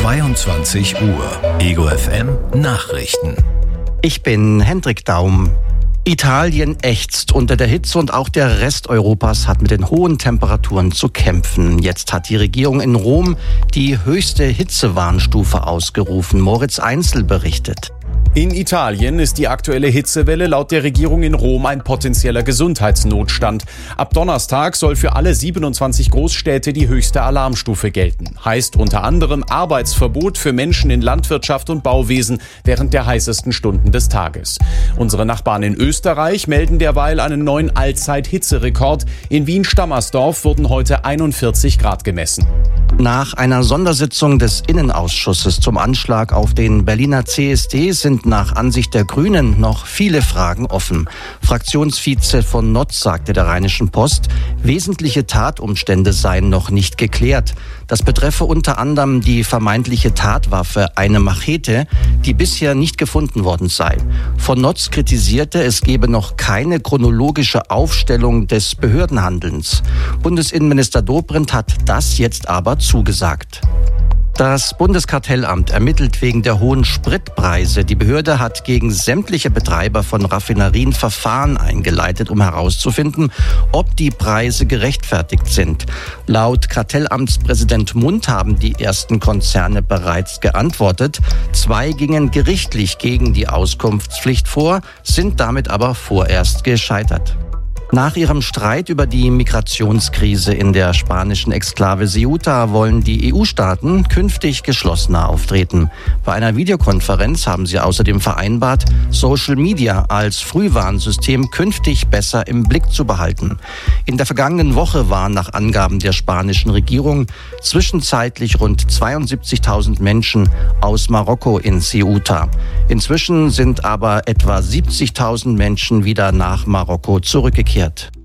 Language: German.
22 Uhr. Ego FM Nachrichten. Ich bin Hendrik Daum. Italien ächzt unter der Hitze und auch der Rest Europas hat mit den hohen Temperaturen zu kämpfen. Jetzt hat die Regierung in Rom die höchste Hitzewarnstufe ausgerufen. Moritz Einzel berichtet. In Italien ist die aktuelle Hitzewelle laut der Regierung in Rom ein potenzieller Gesundheitsnotstand. Ab Donnerstag soll für alle 27 Großstädte die höchste Alarmstufe gelten. Heißt unter anderem Arbeitsverbot für Menschen in Landwirtschaft und Bauwesen während der heißesten Stunden des Tages. Unsere Nachbarn in Österreich melden derweil einen neuen Allzeit-Hitzerekord. In Wien-Stammersdorf wurden heute 41 Grad gemessen. Nach einer Sondersitzung des Innenausschusses zum Anschlag auf den Berliner CSD sind nach Ansicht der Grünen noch viele Fragen offen. Fraktionsvize von Notz sagte der Rheinischen Post, wesentliche Tatumstände seien noch nicht geklärt. Das betreffe unter anderem die vermeintliche Tatwaffe, eine Machete, die bisher nicht gefunden worden sei. Von Notz kritisierte, es gebe noch keine chronologische Aufstellung des Behördenhandelns. Bundesinnenminister Dobrindt hat das jetzt aber zugesagt. Das Bundeskartellamt ermittelt wegen der hohen Spritpreise. Die Behörde hat gegen sämtliche Betreiber von Raffinerien Verfahren eingeleitet, um herauszufinden, ob die Preise gerechtfertigt sind. Laut Kartellamtspräsident Mundt haben die ersten Konzerne bereits geantwortet. 2 gingen gerichtlich gegen die Auskunftspflicht vor, sind damit aber vorerst gescheitert. Nach ihrem Streit über die Migrationskrise in der spanischen Exklave Ceuta wollen die EU-Staaten künftig geschlossener auftreten. Bei einer Videokonferenz haben sie außerdem vereinbart, Social Media als Frühwarnsystem künftig besser im Blick zu behalten. In der vergangenen Woche waren nach Angaben der spanischen Regierung zwischenzeitlich rund 72.000 Menschen aus Marokko in Ceuta. Inzwischen sind aber etwa 70.000 Menschen wieder nach Marokko zurückgekehrt.